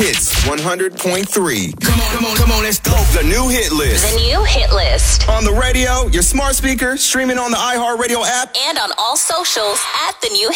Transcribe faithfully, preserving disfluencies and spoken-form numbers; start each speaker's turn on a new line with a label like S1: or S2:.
S1: Hits one hundred point three.
S2: Come on, come on, come on, let's go.
S1: The new hit list.
S3: The new hit list.
S1: On the radio, your smart speaker, streaming on the iHeartRadio app.
S3: And on all socials at The New